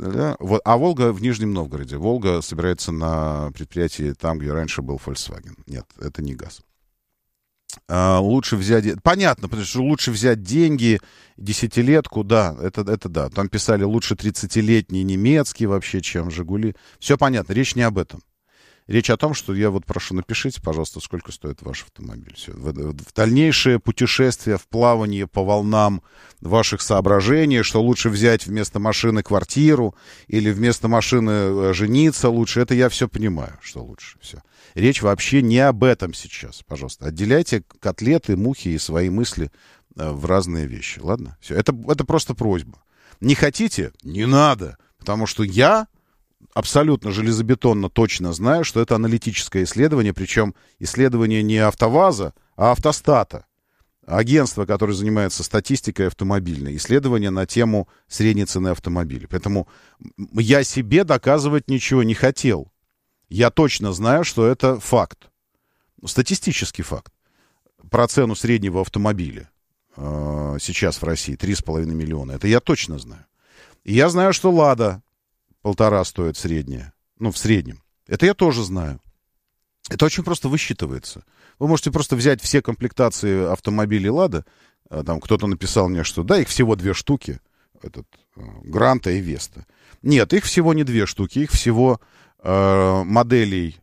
да? Вот, а Волга в Нижнем Новгороде. Волга собирается на предприятии там, где раньше был Volkswagen. Нет, это не газ. Лучше взять... Понятно, потому что лучше взять деньги, десятилетку, да, это да. Там писали лучше 30-летний немецкий вообще, чем «Жигули». Все понятно, речь не об этом. Речь о том, что я вот прошу, напишите, пожалуйста, сколько стоит ваш автомобиль. Все. В дальнейшее путешествие, в плавание по волнам ваших соображений, что лучше взять вместо машины квартиру или вместо машины жениться лучше, это я все понимаю, что лучше. Все. Речь вообще не об этом сейчас, пожалуйста. Отделяйте котлеты, мухи и свои мысли в разные вещи, ладно? Все. Это просто просьба. Не хотите? Не надо, потому что я... абсолютно железобетонно точно знаю, что это аналитическое исследование, причем исследование не АвтоВАЗа, а Автостата, агентство, которое занимается статистикой автомобильной, исследование на тему средней цены автомобиля. Поэтому я себе доказывать ничего не хотел. Я точно знаю, что это факт, статистический факт. Про цену среднего автомобиля сейчас в России 3,5 миллиона. Это я точно знаю. И я знаю, что «Лада» 1,5 стоит средняя. Ну, в среднем. Это я тоже знаю. Это очень просто высчитывается. Вы можете просто взять все комплектации автомобилей «Лада». Там кто-то написал мне, что да, их всего 2 штуки. Гранта и Веста. Нет, их всего не 2 штуки. Их всего моделей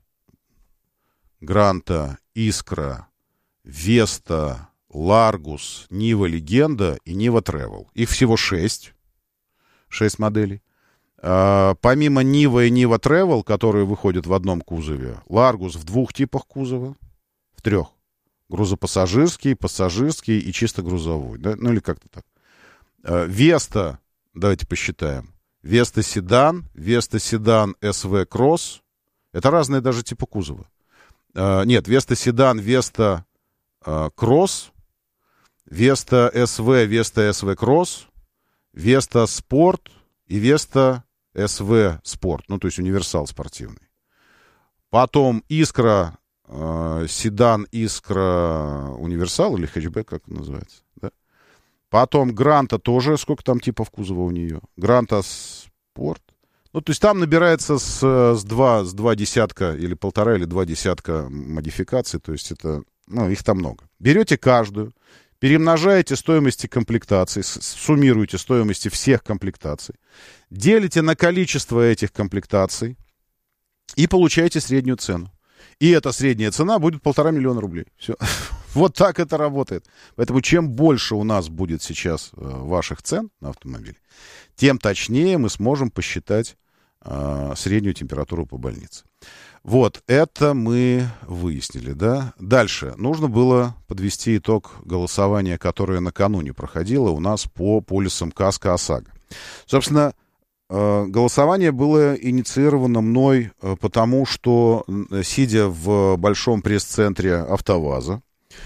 Гранта, Искра, Веста, Ларгус, Нива Легенда и Нива Тревел. Их всего 6. 6 моделей. Помимо Нива и Нива Тревел, которые выходят в одном кузове, Ларгус в 2 типах кузова, в 3. Грузопассажирский, пассажирский и чисто грузовой. Да? Ну или как-то так. Веста, давайте посчитаем. Веста седан, Веста седан СВ Кросс. Это разные даже типы кузова. Нет, Веста седан, Веста Кросс, Веста СВ Кросс, Веста Спорт и Веста СВ Спорт, ну, то есть универсал спортивный. Потом Искра, седан Искра универсал или хэтчбэк, как это называется, да? Потом Гранта тоже, сколько там типов кузова у нее? Гранта Спорт. Ну, то есть там набирается с 2 десятка или 1,5 или 2 десятка модификаций, то есть это, ну, их там много. Берете каждую, перемножаете стоимости комплектаций, суммируете стоимости всех комплектаций, делите на количество этих комплектаций и получаете среднюю цену. И эта средняя цена будет 1,5 миллиона рублей. Все. Вот так это работает. Поэтому чем больше у нас будет сейчас ваших цен на автомобиль, тем точнее мы сможем посчитать среднюю температуру по больнице. Вот, это мы выяснили, да? Дальше. Нужно было подвести итог голосования, которое накануне проходило у нас по полисам КАСКО ОСАГО. Собственно, голосование было инициировано мной, потому что, сидя в большом пресс-центре АвтоВАЗа,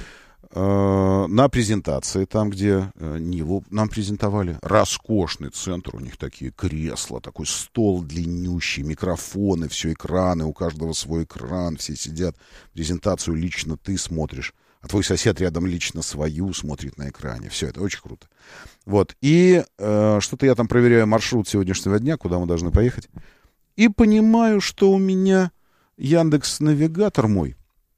на презентации, там, где Ниву нам презентовали, роскошный центр, у них такие кресла, такой стол длиннющий, микрофоны, все экраны, у каждого свой экран, все сидят, презентацию лично ты смотришь, а твой сосед рядом лично свою смотрит на экране, все, это очень круто. Вот, и что-то я там проверяю маршрут сегодняшнего дня, куда мы должны поехать, и понимаю, что у меня Яндекс.Навигатор мой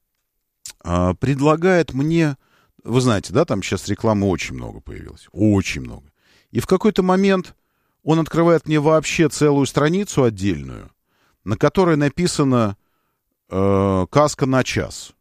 предлагает мне, вы знаете, да, там сейчас рекламы очень много появилось, очень много. И в какой-то момент он открывает мне вообще целую страницу отдельную, на которой написано «Каска на час».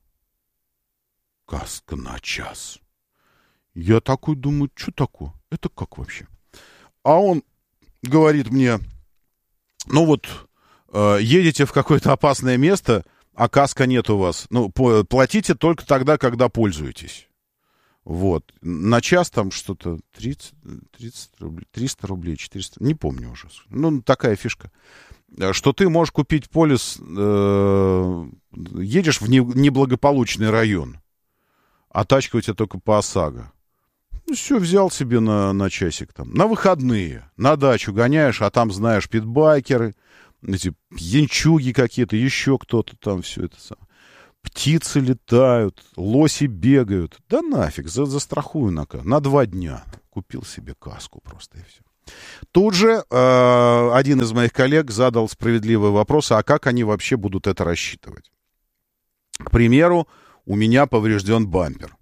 Каска на час. Я такой думаю, что такое? Это как вообще? А он говорит мне, ну вот, едете в какое-то опасное место, а каска нет у вас. Ну, платите только тогда, когда пользуетесь. Вот. На час там что-то 30 рублей, 300 рублей, 400, не помню уже. Ну, такая фишка. Что ты можешь купить полис, едешь в неблагополучный район, а тачка у тебя только по ОСАГО. Ну, все, взял себе на часик там. На выходные, на дачу гоняешь, а там, знаешь, питбайкеры, эти пьянчуги какие-то, еще кто-то там, все это самое. Птицы летают, лоси бегают. Да нафиг, застрахую на 2 дня. Купил себе каску просто и все. Тут же один из моих коллег задал справедливый вопрос, а как они вообще будут это рассчитывать? К примеру, у меня поврежден бампер.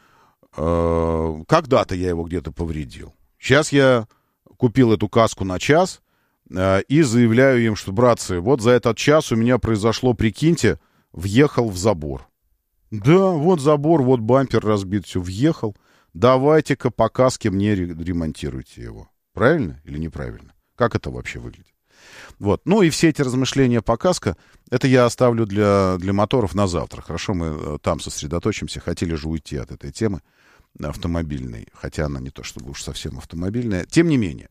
Когда-то я его где-то повредил. Сейчас я купил эту каску на час и заявляю им, что, братцы, вот за этот час у меня произошло, прикиньте, въехал в забор. Да, вот забор, вот бампер разбит, все, въехал. Давайте-ка по каске мне ремонтируйте его. Правильно или неправильно? Как это вообще выглядит? Вот. Ну и все эти размышления по каско, это я оставлю для моторов на завтра. Хорошо, мы там сосредоточимся. Хотели же уйти от этой темы автомобильной, хотя она не то чтобы уж совсем автомобильная. Тем не менее,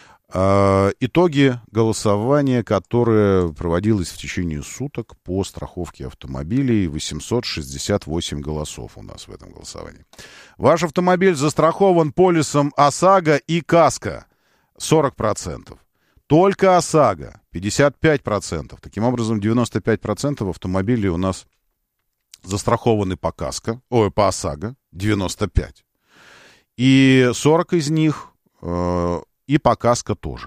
итоги голосования, которое проводилось в течение суток по страховке автомобилей, 868 голосов у нас в этом голосовании. Ваш автомобиль застрахован полисом ОСАГО и КАСКО 40%. Только ОСАГО 55%. Таким образом, 95% автомобилей у нас застрахованы по КАСКО, по ОСАГО 95%. И 40 из них и по КАСКО тоже.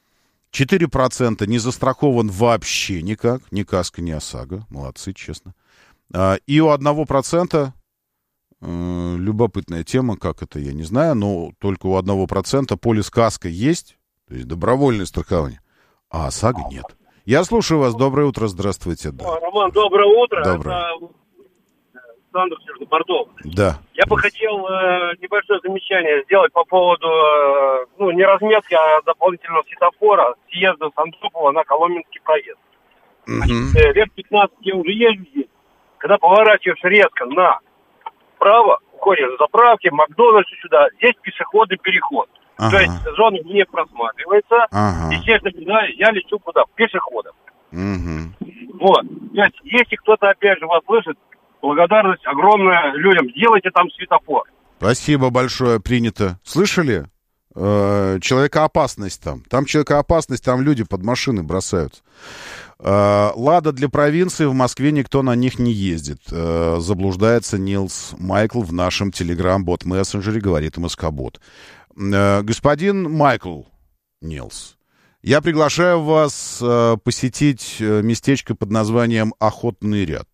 4% не застрахован вообще никак. Ни КАСКО, ни ОСАГО. Молодцы, честно. И у 1% любопытная тема, как это, я не знаю, но только у 1% полис КАСКО есть, то есть добровольное страхование, а ОСАГО нет. Я слушаю вас. Доброе утро. Здравствуйте. Да. Роман, доброе утро. Доброе. Это Александр Сержно-Бортов. Да. Я бы хотел небольшое замечание сделать по поводу не разметки, а дополнительного светофора съезда с Антропова на Коломенский проезд. Значит, лет 15 я уже езжу здесь. Когда поворачиваешь резко направо, уходишь в заправки, Макдональдс сюда, здесь пешеходный переход. То есть зона не просматривается. Естественно, я лечу куда? Пешеходом. Вот. То есть, если кто-то опять же вас слышит, благодарность огромная людям. Сделайте там светофор. Спасибо большое, принято. Слышали? Человекоопасность там. Там человекоопасность, там люди под машины бросаются. Лада для провинции, в Москве никто на них не ездит. Заблуждается Нилс Майкл в нашем телеграм-бот-мессенджере, говорит МСК-бот. Господин Майкл Нилс, я приглашаю вас посетить местечко под названием Охотный ряд.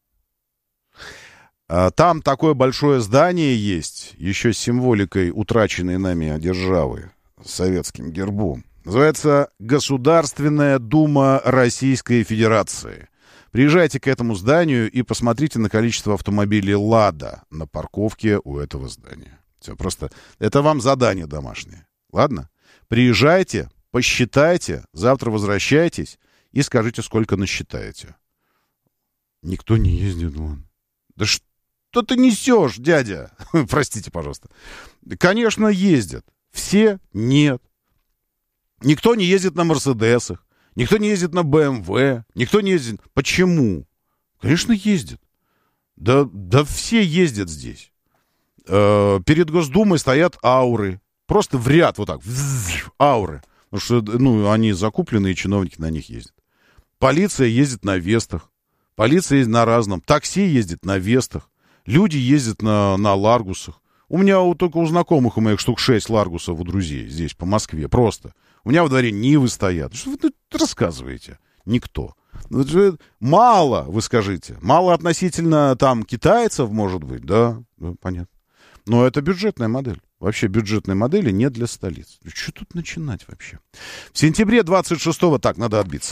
Там такое большое здание есть, еще с символикой утраченной нами державы, с советским гербом. Называется Государственная Дума Российской Федерации. Приезжайте к этому зданию и посмотрите на количество автомобилей «Лада» на парковке у этого здания. Все, просто это вам задание домашнее. Ладно? Приезжайте, посчитайте, завтра возвращайтесь и скажите, сколько насчитаете. Никто не ездит вон. Да что ты несешь, дядя? Простите, пожалуйста. Конечно, ездят. Все нет. Никто не ездит на Мерседесах. Никто не ездит на БМВ. Никто не ездит. Почему? Конечно, ездят. Да все ездят здесь. Перед Госдумой стоят ауры. Просто в ряд вот так. Ауры. Потому что, они закуплены, и чиновники на них ездят. Полиция ездит на Вестах. Полиция ездит на разном. Такси ездит на Вестах. Люди ездят на Ларгусах. У меня только у знакомых у моих штук 6 Ларгусов у друзей здесь, по Москве. Просто. У меня во дворе Нивы стоят. Что вы тут рассказываете? Никто. Мало, вы скажите. Мало относительно там китайцев, может быть. Да, понятно. Но это бюджетная модель. Вообще бюджетные модели не для столиц. Что тут начинать вообще? В сентябре 26-го... Так, надо отбиться.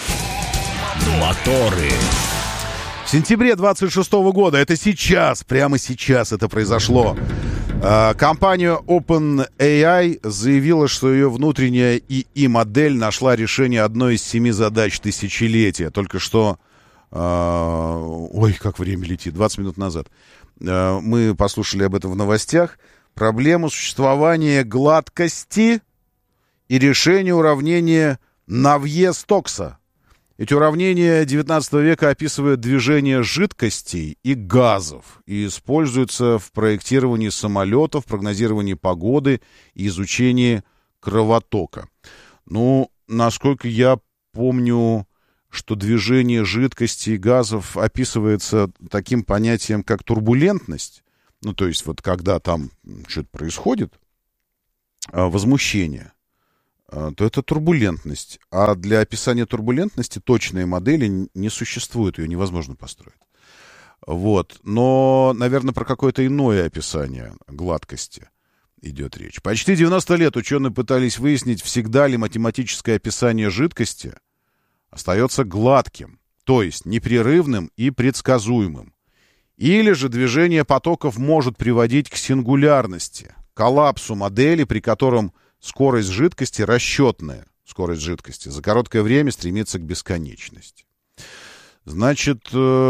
Моторы. В сентябре 26-го года, это сейчас, прямо сейчас это произошло, компания OpenAI заявила, что ее внутренняя ИИ-модель нашла решение одной из 7 задач тысячелетия. Только что, ой, как время летит, 20 минут назад. Мы послушали об этом в новостях. Проблему существования гладкости и решение уравнения Навье-Стокса. Эти уравнения XIX века описывают движение жидкостей и газов и используются в проектировании самолетов, прогнозировании погоды и изучении кровотока. Насколько я помню, что движение жидкостей и газов описывается таким понятием, как турбулентность. То есть вот когда там что-то происходит, возмущение. то это турбулентность. А для описания турбулентности точной модели не существует, ее невозможно построить. Вот. Но, наверное, про какое-то иное описание гладкости идет речь. Почти 90 лет ученые пытались выяснить, всегда ли математическое описание жидкости остается гладким, то есть непрерывным и предсказуемым. Или же движение потоков может приводить к сингулярности, коллапсу модели, при котором скорость жидкости расчетная, скорость жидкости, за короткое время стремится к бесконечности. Значит,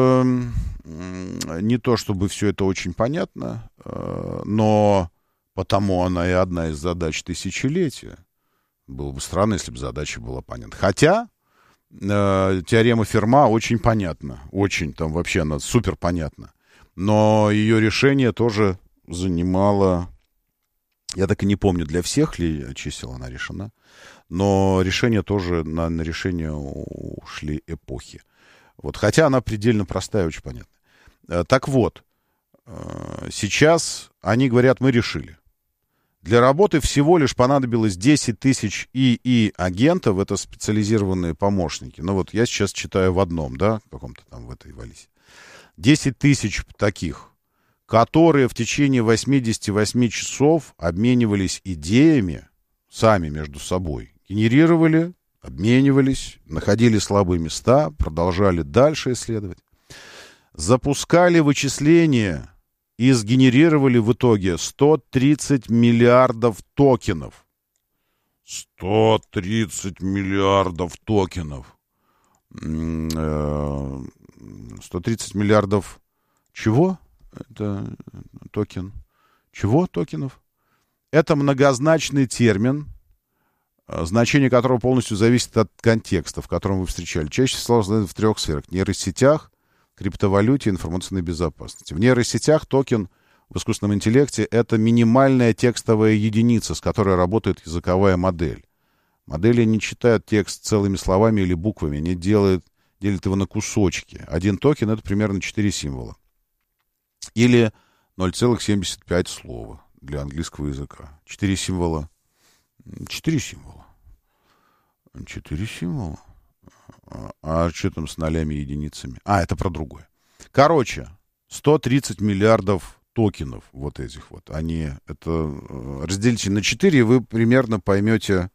не то чтобы все это очень понятно, но потому она и одна из задач тысячелетия. Было бы странно, если бы задача была понятна. Хотя теорема Ферма очень понятна, очень, там вообще она супер понятна. Но ее решение тоже занимало... Я так и не помню, для всех ли чисел она решена, но решение тоже, на решение ушли эпохи. Вот, хотя она предельно простая и очень понятная. Так вот, сейчас они говорят, мы решили. Для работы всего лишь понадобилось 10 тысяч ИИ-агентов, это специализированные помощники. Ну вот я сейчас читаю в одном, да, в каком-то там в этой Валисе. 10 тысяч таких, которые в течение 88 часов обменивались идеями сами между собой, генерировали, обменивались, находили слабые места, продолжали дальше исследовать, запускали вычисления и сгенерировали в итоге 130 миллиардов токенов. 130 миллиардов токенов. 130 миллиардов чего? Это токен. Чего токенов? Это многозначный термин, значение которого полностью зависит от контекста, в котором вы встречали. Чаще всего в 3 сферах. Нейросетях, криптовалюте, информационной безопасности. В нейросетях токен в искусственном интеллекте — это минимальная текстовая единица, с которой работает языковая модель. Модели не читают текст целыми словами или буквами, они делят его на кусочки. Один токен — это примерно 4 символа. Или 0,75 слова для английского языка. 4 символа. 4 символа. 4 символа. А что там с нолями и единицами? Это про другое. Короче, 130 миллиардов токенов вот этих вот. Они, это разделите на 4, и вы примерно поймете,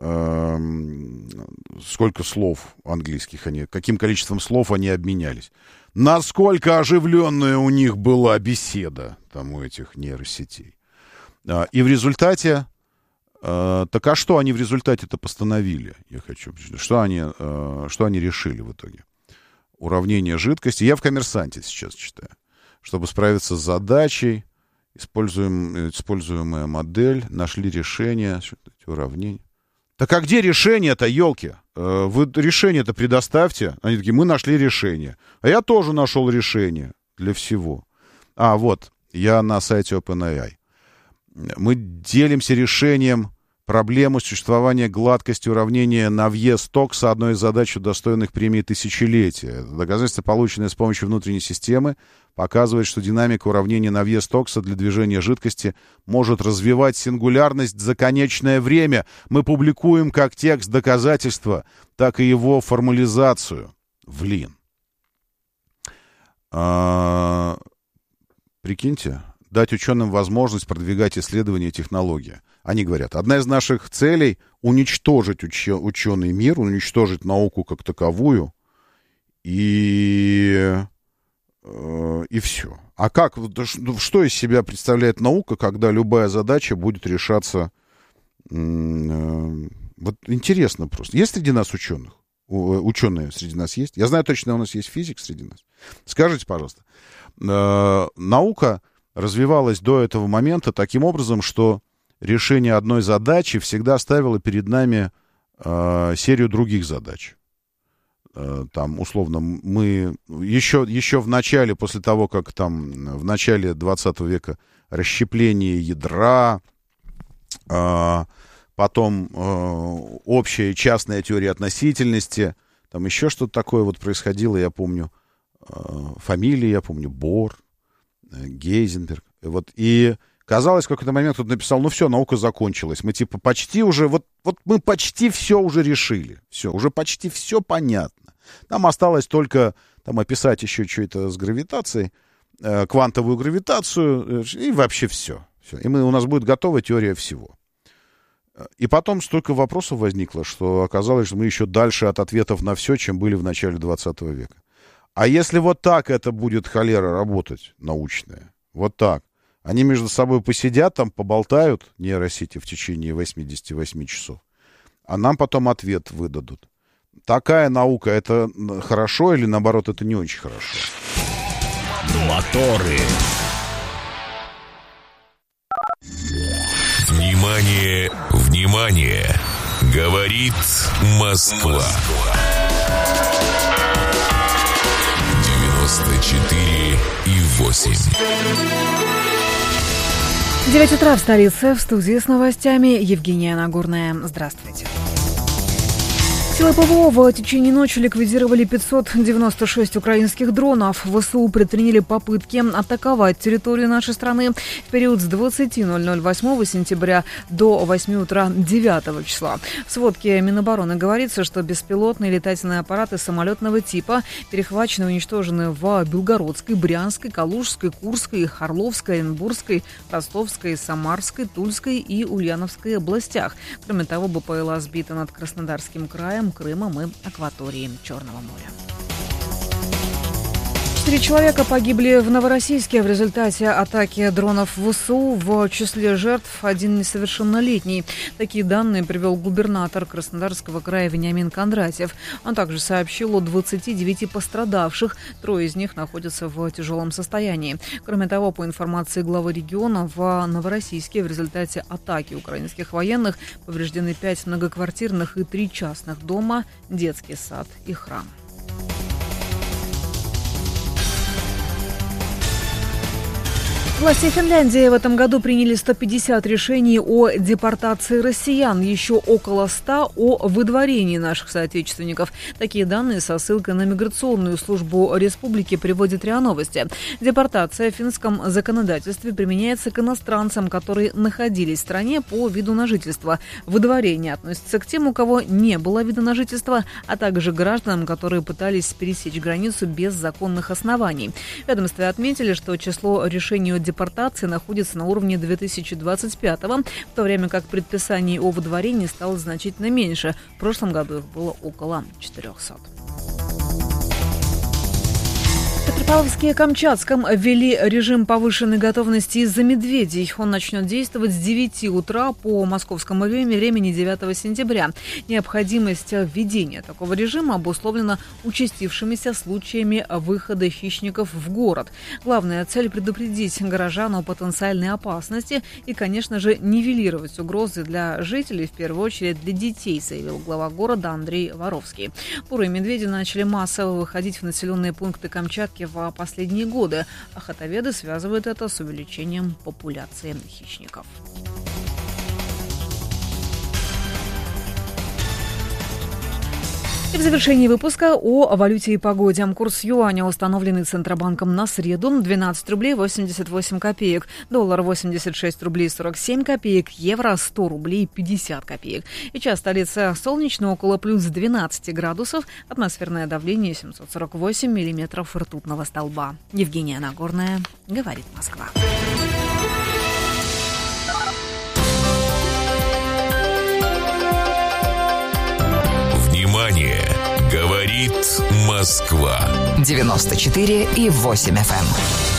сколько слов английских каким количеством слов они обменялись. Насколько оживленная у них была беседа там у этих нейросетей. И в результате... Так а что они в результате-то постановили? Я хочу... Что они решили в итоге? Уравнение жидкости. Я в «Коммерсанте» сейчас читаю. Чтобы справиться с задачей, используемая модель, нашли решение, уравнение. Так а где решение-то, елки? Вы решение-то предоставьте. Они такие, мы нашли решение. А я тоже нашел решение для всего. Вот, я на сайте OpenAI. Мы делимся решением проблемы существования гладкости уравнения Навье-Стокса, одной из задач, достойных премии тысячелетия. Доказательство, полученное с помощью внутренней системы, показывает, что динамика уравнения Навье-Стокса для движения жидкости может развивать сингулярность за конечное время. Мы публикуем как текст доказательства, так и его формализацию. Прикиньте, дать ученым возможность продвигать исследования и технологии. Они говорят, одна из наших целей — уничтожить ученый мир, уничтожить науку как таковую, и все. А как, что из себя представляет наука, когда любая задача будет решаться? Вот интересно просто. Есть среди нас ученых? Ученые среди нас есть? Я знаю точно, у нас есть физик среди нас. Скажите, пожалуйста, наука развивалась до этого момента таким образом, что решение одной задачи всегда ставило перед нами серию других задач. Там, условно, мы еще в начале, после того, как там в начале 20 века расщепление ядра, потом общая и частная теория относительности, там еще что-то такое вот происходило, я помню, фамилии, я помню, Бор, Гейзенберг. Вот, и Казалось, в какой-то момент кто-то написал, ну все, наука закончилась. Мы типа почти уже, вот мы почти все уже решили. Все, уже почти все понятно. Нам осталось только там описать еще что-то с гравитацией, квантовую гравитацию, и вообще все. И у нас будет готова теория всего. И потом столько вопросов возникло, что оказалось, что мы еще дальше от ответов на все, чем были в начале 20 века. А если вот так это будет холера работать, научная, вот так, они между собой посидят, там поболтают нейросети в течение 88 часов, а нам потом ответ выдадут. Такая наука, это хорошо или, наоборот, это не очень хорошо? Моторы. Внимание, внимание! Говорит Москва. 94,8. 9 утра в столице. В студии с новостями Евгения Нагорная. Здравствуйте. Силы ПВО в течение ночи ликвидировали 596 украинских дронов. ВСУ предприняли попытки атаковать территорию нашей страны в период с 20:00 8 сентября до 8 утра 9 числа. В сводке Минобороны говорится, что беспилотные летательные аппараты самолетного типа перехвачены и уничтожены в Белгородской, Брянской, Калужской, Курской, Орловской, Оренбургской, Ростовской, Самарской, Тульской и Ульяновской областях. Кроме того, БПЛА сбита над Краснодарским краем, Крымом и акваторией Черного моря. 4 человека погибли в Новороссийске в результате атаки дронов ВСУ. В числе жертв один несовершеннолетний. Такие данные привел губернатор Краснодарского края Вениамин Кондратьев. Он также сообщил о 29 пострадавших. 3 из них находятся в тяжелом состоянии. Кроме того, по информации главы региона, в Новороссийске в результате атаки украинских военных повреждены 5 многоквартирных и 3 частных дома, детский сад и храм. Власти Финляндии в этом году приняли 150 решений о депортации россиян, еще около 100 о выдворении наших соотечественников. Такие данные со ссылкой на миграционную службу республики приводит РИА Новости. Депортация в финском законодательстве применяется к иностранцам, которые находились в стране по виду на жительство. Выдворение относится к тем, у кого не было вида на жительство, а также гражданам, которые пытались пересечь границу без законных оснований. В ведомстве отметили, что число решений о депортации находится на уровне 2025-го, в то время как предписаний о выдворении стало значительно меньше. В прошлом году их было около 400. В Петропавловске-Камчатском ввели режим повышенной готовности из-за медведей. Он начнет действовать с 9 утра по московскому времени 9 сентября. Необходимость введения такого режима обусловлена участившимися случаями выхода хищников в город. Главная цель – предупредить горожан о потенциальной опасности и, конечно же, нивелировать угрозы для жителей, в первую очередь для детей, заявил глава города Андрей Воровский. Бурые медведи начали массово выходить в населенные пункты Камчатки в последние годы. Охотоведы связывают это с увеличением популяции хищников. И в завершении выпуска о валюте и погоде. Курс юаня, установленный Центробанком на среду, 12 рублей 88 копеек. Доллар 86 рублей 47 копеек. Евро 100 рублей 50 копеек. Сейчас столица солнечно, около плюс 12 градусов. Атмосферное давление 748 миллиметров ртутного столба. Евгения Нагорная, говорит Москва. Внимание! Говорит Москва. 94,8 FM.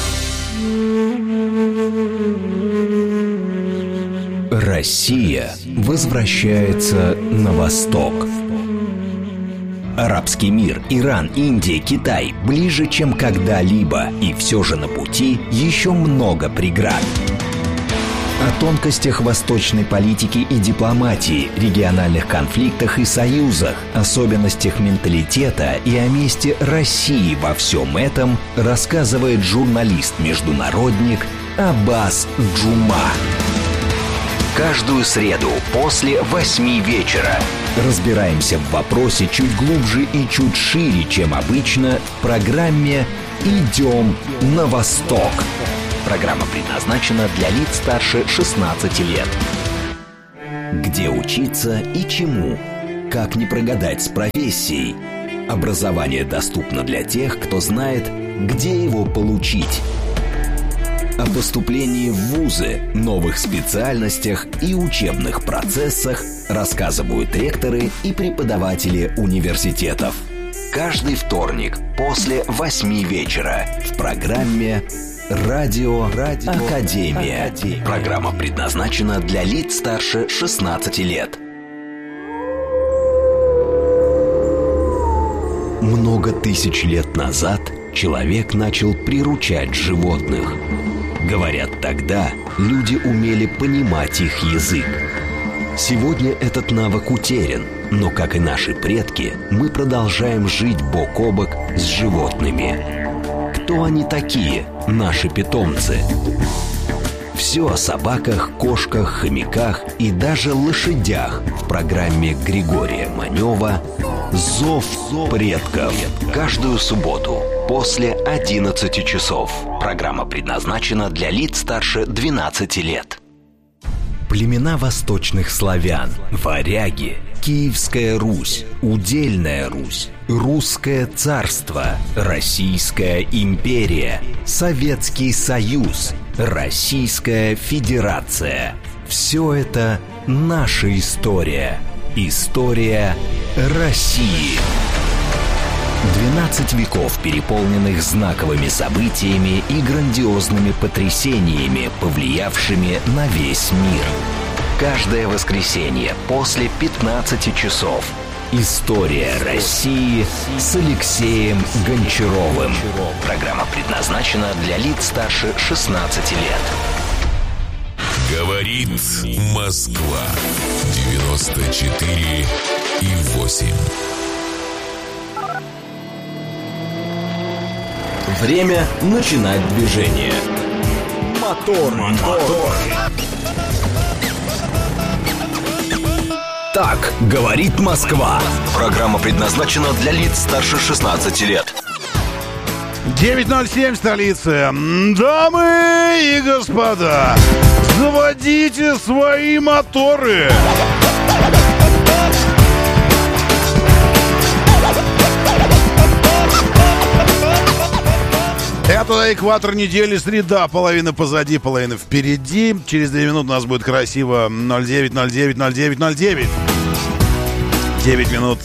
Россия возвращается на восток. Арабский мир, Иран, Индия, Китай ближе, чем когда-либо. И все же на пути еще много преград. О тонкостях восточной политики и дипломатии, региональных конфликтах и союзах, особенностях менталитета и о месте России во всем этом рассказывает журналист-международник Аббас Джума. Каждую среду после 8 вечера разбираемся в вопросе чуть глубже и чуть шире, чем обычно, в программе «Идем на восток». Программа предназначена для лиц старше 16 лет. Где учиться и чему? Как не прогадать с профессией? Образование доступно для тех, кто знает, где его получить. О поступлении в вузы, новых специальностях и учебных процессах рассказывают ректоры и преподаватели университетов. Каждый вторник после 8 вечера в программе «Радио Академия». Программа предназначена для лиц старше 16 лет. Много тысяч лет назад человек начал приручать животных. Говорят, тогда люди умели понимать их язык. Сегодня этот навык утерян, но, как и наши предки, мы продолжаем жить бок о бок с животными. Кто они такие, наши питомцы? Все о собаках, кошках, хомяках и даже лошадях в программе Григория Манева «Зов предков». Каждую субботу после 11 часов. Программа предназначена для лиц старше 12 лет. Племена восточных славян, варяги, Киевская Русь, Удельная Русь, Русское царство, Российская империя, Советский Союз, Российская Федерация. Все это наша история. История России. 12 веков, переполненных знаковыми событиями и грандиозными потрясениями, повлиявшими на весь мир. Каждое воскресенье после 15 часов. История России с Алексеем Гончаровым. Программа предназначена для лиц старше 16 лет. Говорит Москва. 94,8. Время начинать движение. Мотор. Так говорит Москва. Программа предназначена для лиц старше 16 лет. 9:07 столицы. Дамы и господа, заводите свои моторы. Это экватор недели, среда, половина позади, половина впереди. Через 2 минуты у нас будет красиво 09:09:09:09. 9 минут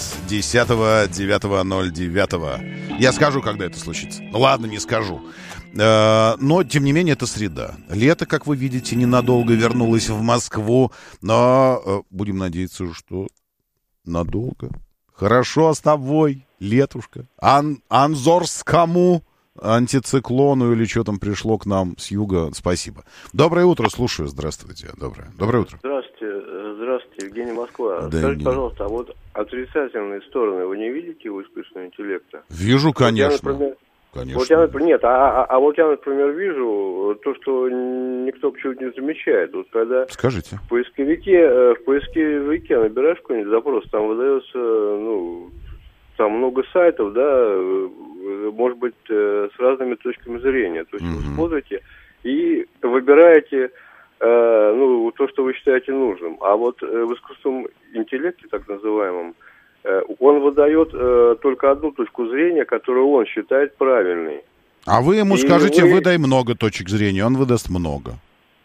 10.09.09. Я скажу, когда это случится. Ладно, не скажу. Но, тем не менее, это среда. Лето, как вы видите, ненадолго вернулось в Москву. Но будем надеяться, что надолго. Хорошо с тобой, летушка. Анзорскому антициклону или что там пришло к нам с юга. Спасибо. Доброе утро, слушаю. Здравствуйте. Доброе утро. Здравствуйте, Евгений, Москва. Да, скажите, Евгений, пожалуйста, а вот отрицательные стороны вы не видите у искусственного интеллекта? Вижу, конечно. Вот я, например, конечно. Вот я, например, вижу то, что никто почему-то не замечает. Вот когда Скажите. в поисковике набираешь какой-нибудь запрос, там выдается, там много сайтов, да, может быть, с разными точками зрения. То есть вы смотрите и выбираете то, что вы считаете нужным. А вот в искусственном интеллекте, так называемом, он выдает только одну точку зрения, которую он считает правильной. А вы ему скажите, выдай много точек зрения, он выдаст много.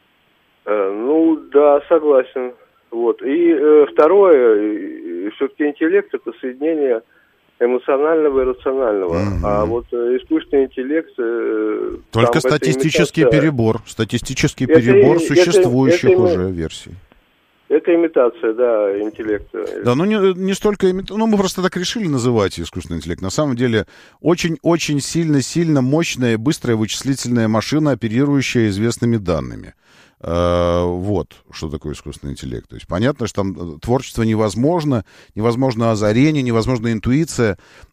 Да, согласен. Вот. И второе, все-таки интеллект — это соединение эмоционального и рационального. А вот искусственный интеллект... Только статистический перебор. Статистический перебор существующих уже версий. Это имитация, да, интеллекта. Да, не столько имитация. Мы просто так решили называть искусственный интеллект. На самом деле очень-очень сильно мощная, быстрая вычислительная машина, оперирующая известными данными. Вот, что такое искусственный интеллект. То есть понятно, что там творчество невозможно озарение, невозможна интуиция,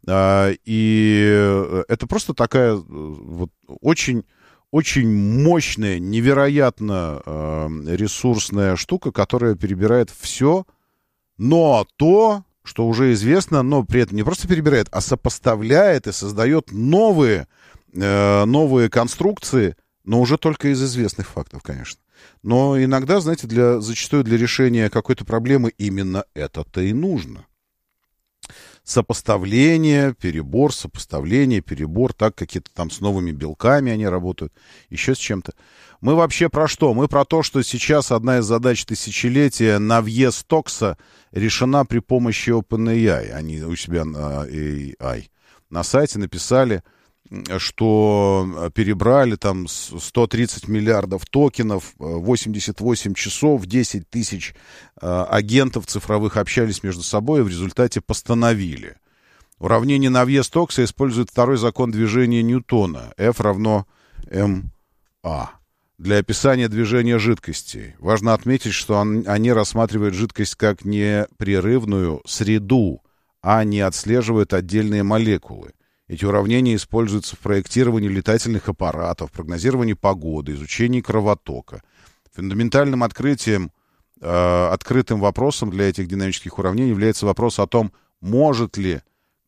и это просто такая вот очень мощная, невероятно ресурсная штука, которая перебирает все, но то, что уже известно, но при этом не просто перебирает, а сопоставляет и создает новые конструкции Но уже только из известных фактов, конечно. Но иногда, знаете, зачастую для решения какой-то проблемы именно это-то и нужно. Сопоставление, перебор, так какие-то там с новыми белками они работают, еще с чем-то. Мы вообще про что? Мы про то, что сейчас одна из задач тысячелетия Навье Стокса решена при помощи OpenAI. Они у себя на AI на сайте написали, что перебрали там 130 миллиардов токенов, 88 часов, 10 тысяч агентов цифровых общались между собой и в результате постановили. Уравнение Навье-Стокса использует второй закон движения Ньютона, F равно ma, для описания движения жидкостей. Важно отметить, что они рассматривают жидкость как непрерывную среду, а не отслеживают отдельные молекулы. Эти уравнения используются в проектировании летательных аппаратов, прогнозировании погоды, изучении кровотока. Фундаментальным открытым вопросом для этих динамических уравнений является вопрос о том, может ли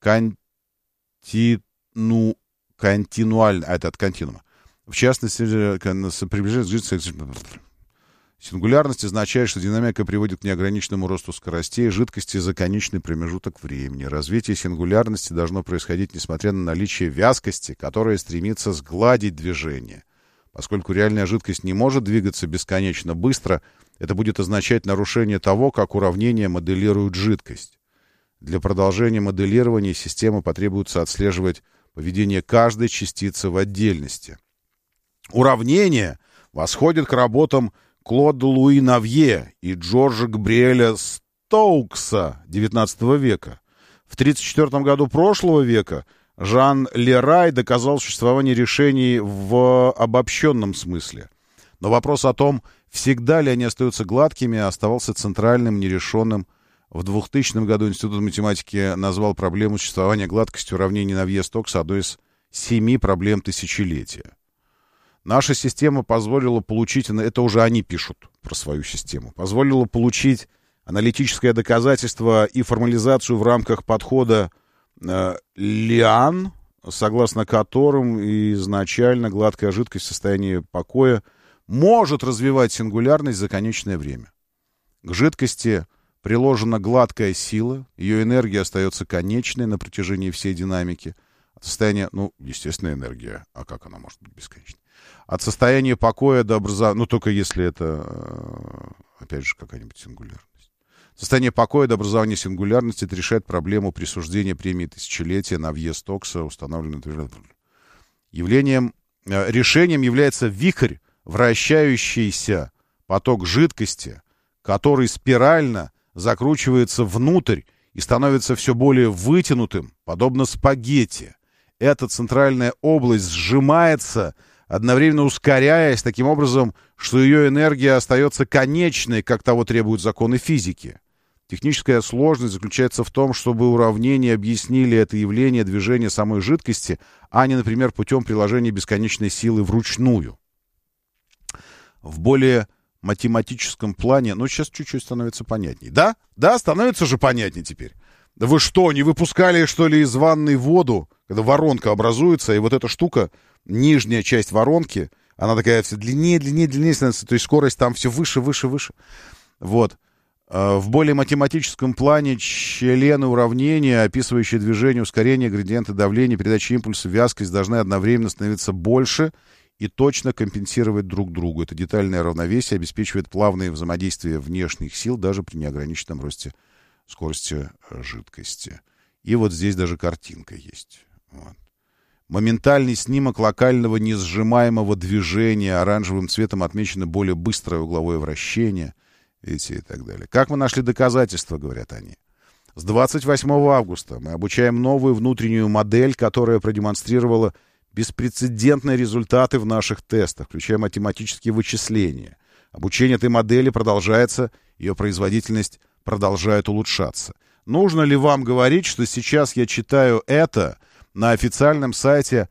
континуально, это от континуума, в частности, приближается к сингулярность означает, что динамика приводит к неограниченному росту скоростей жидкости за конечный промежуток времени. Развитие сингулярности должно происходить несмотря на наличие вязкости, которая стремится сгладить движение. Поскольку реальная жидкость не может двигаться бесконечно быстро, это будет означать нарушение того, как уравнения моделируют жидкость. Для продолжения моделирования системы потребуется отслеживать поведение каждой частицы в отдельности. Уравнение восходит к работам Клода Луи Навье и Джорджа Габриэля Стоукса XIX века. В 1934 году прошлого века Жан Лерай доказал существование решений в обобщенном смысле. Но вопрос о том, всегда ли они остаются гладкими, оставался центральным, нерешенным. В 2000 году Институт математики назвал проблему существования гладкости уравнений Навье-Стокса одной из 7 проблем тысячелетия. Наша система позволила получить, это уже они пишут про свою систему, позволила получить аналитическое доказательство и формализацию в рамках подхода Лиан, согласно которым изначально гладкая жидкость в состоянии покоя может развивать сингулярность за конечное время. К жидкости приложена гладкая сила, ее энергия остается конечной на протяжении всей динамики. От состояния, естественно, энергия, а как она может быть бесконечной? От состояния покоя до образования, только если это, опять же, какая-нибудь сингулярность. Состояние покоя до образования сингулярности это решает проблему присуждения премии тысячелетия Навье-Стокса, установленную решением является вихрь, вращающийся поток жидкости, который спирально закручивается внутрь и становится все более вытянутым, подобно спагетти. Эта центральная область сжимается, одновременно ускоряясь таким образом, что ее энергия остается конечной, как того требуют законы физики. Техническая сложность заключается в том, чтобы уравнения объяснили это явление движения самой жидкости, а не, например, путем приложения бесконечной силы вручную. В более математическом плане, сейчас чуть-чуть становится понятней. Да, становится же понятней теперь. Да вы что, не выпускали, что ли, из ванной воду, когда воронка образуется, и вот эта штука, нижняя часть воронки, она такая все длиннее становится, то есть скорость там все выше. Вот. В более математическом плане члены уравнения, описывающие движение, ускорение, градиенты давления, передача импульса, вязкость, должны одновременно становиться больше и точно компенсировать друг другу. Это детальное равновесие обеспечивает плавное взаимодействие внешних сил даже при неограниченном росте скорости жидкости. И вот здесь даже картинка есть. Вот. Моментальный снимок локального несжимаемого движения. Оранжевым цветом отмечено более быстрое угловое вращение. Видите, и так далее. Как мы нашли доказательства, говорят они? С 28 августа мы обучаем новую внутреннюю модель, которая продемонстрировала беспрецедентные результаты в наших тестах, включая математические вычисления. Обучение этой модели продолжается, ее производительность продолжает улучшаться. Нужно ли вам говорить, что сейчас я читаю это на официальном сайте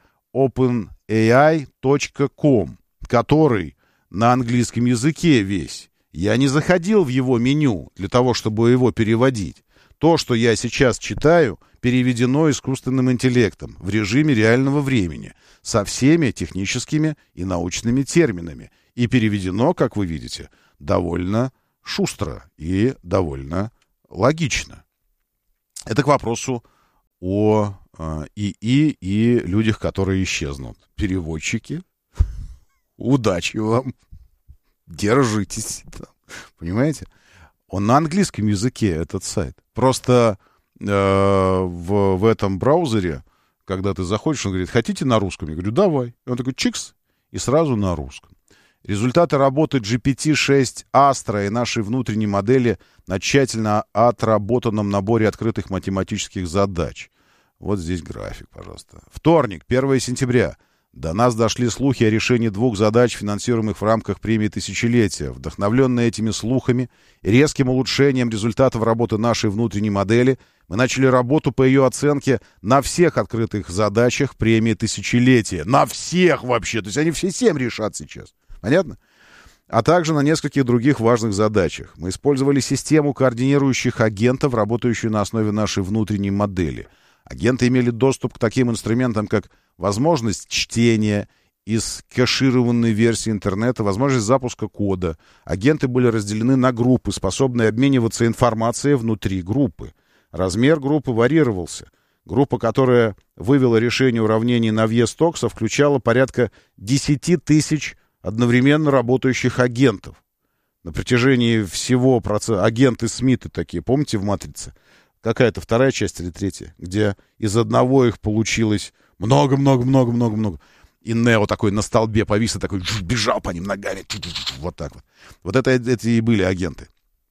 openai.com, который на английском языке весь? Я не заходил в его меню для того, чтобы его переводить. То, что я сейчас читаю, переведено искусственным интеллектом в режиме реального времени со всеми техническими и научными терминами. И переведено, как вы видите, довольно шустро и довольно логично. Это к вопросу о ИИ и людях, которые исчезнут. Переводчики, удачи вам. Держитесь. Понимаете? Он на английском языке, этот сайт. Просто в этом браузере, когда ты заходишь, он говорит, хотите на русском? Я говорю, давай. И он такой, чикс, и сразу на русском. Результаты работы GPT-6 Astra и нашей внутренней модели на тщательно отработанном наборе открытых математических задач. Вот здесь график, пожалуйста. Вторник, 1 сентября. До нас дошли слухи о решении 2 задач, финансируемых в рамках премии тысячелетия. Вдохновленные этими слухами и резким улучшением результатов работы нашей внутренней модели, мы начали работу по ее оценке на всех открытых задачах премии тысячелетия. На всех вообще. То есть они все 7 решат сейчас. Понятно? А также на нескольких других важных задачах. Мы использовали систему координирующих агентов, работающую на основе нашей внутренней модели. Агенты имели доступ к таким инструментам, как возможность чтения из кэшированной версии интернета, возможность запуска кода. Агенты были разделены на группы, способные обмениваться информацией внутри группы. Размер группы варьировался. Группа, которая вывела решение уравнений Навье-Стокса, включала порядка 10 тысяч одновременно работающих агентов. На протяжении всего процесса агенты Смиты такие, помните в «Матрице»? Какая-то вторая часть или третья, где из одного их получилось много-много-много-много-много. И Нео такой на столбе повис и такой бежал по ним ногами. Вот так вот. Вот это и были агенты.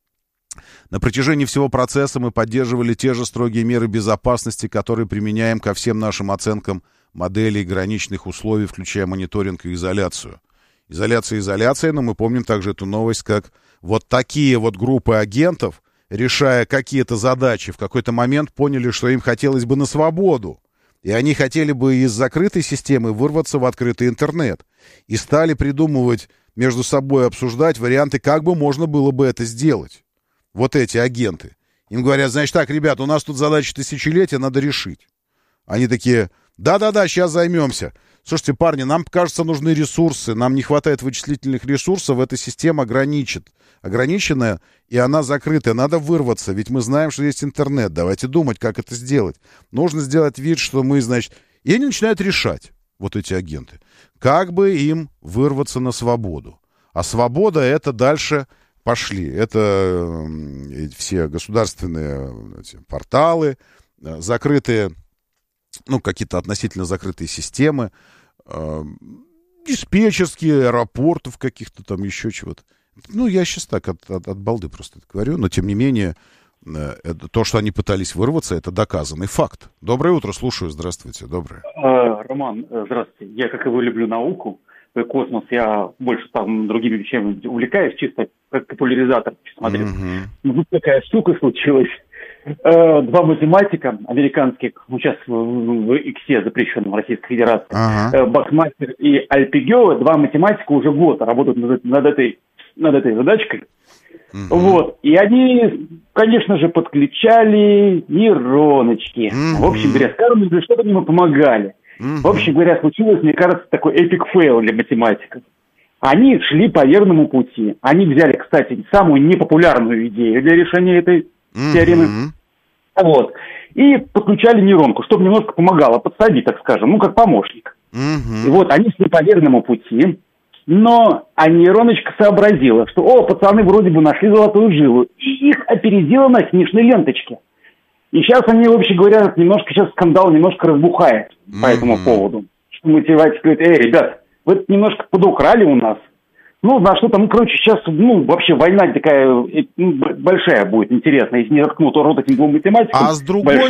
На протяжении всего процесса мы поддерживали те же строгие меры безопасности, которые применяем ко всем нашим оценкам моделей граничных условий, включая мониторинг и изоляцию. Изоляция, но мы помним также эту новость, как вот такие вот группы агентов, решая какие-то задачи, в какой-то момент поняли, что им хотелось бы на свободу. И они хотели бы из закрытой системы вырваться в открытый интернет. И стали придумывать, между собой обсуждать варианты, как бы можно было бы это сделать. Вот эти агенты. Им говорят, значит так, ребят, у нас тут задача тысячелетия, надо решить. Они такие, да-да-да, сейчас займемся. Слушайте, парни, нам, кажется, нужны ресурсы, нам не хватает вычислительных ресурсов, эта система ограниченная, и она закрытая, надо вырваться, ведь мы знаем, что есть интернет, давайте думать, как это сделать. Нужно сделать вид, что мы, значит... И они начинают решать, вот эти агенты, как бы им вырваться на свободу. А свобода — это дальше пошли, это все государственные порталы, закрытые, ну, какие-то относительно закрытые системы, диспетчерские, аэропортов каких-то там, еще чего-то. Ну, я сейчас так от балды просто говорю, но, тем не менее, то, что они пытались вырваться, это доказанный факт. Доброе утро, слушаю, здравствуйте, доброе. Роман, здравствуйте. Я, как и вы, люблю науку, космос. Я больше там другими вещами увлекаюсь, чисто как популяризатор, смотрю. Тут такая штука случилась. 2 математика американских, сейчас в ИКСе, запрещенном в Российской Федерации, Бахмастер и Альпигео, 2 математика уже год работают над этой задачкой. Вот. И они, конечно же, подключали нейроночки. В общем говоря, скажем, что-то им помогали. В общем говоря, случилось, мне кажется, такой эпик фейл для математиков. Они шли по верному пути. Они взяли, кстати, самую непопулярную идею для решения этой теоремы. Вот. И подключали нейронку, чтобы немножко помогало, подсадить, так скажем, ну, как помощник. И вот они шли по верному пути, но нейроночка сообразила, что, пацаны вроде бы нашли золотую жилу, и их опередила на финишной ленточке. И сейчас они, вообще говоря, сейчас скандал немножко разбухает по этому поводу. Что математик говорит, ребят, вы это немножко подукрали у нас. Ну, на что там, сейчас, вообще война такая большая будет, интересная, если не заткнут рот этим 2 математикам. А с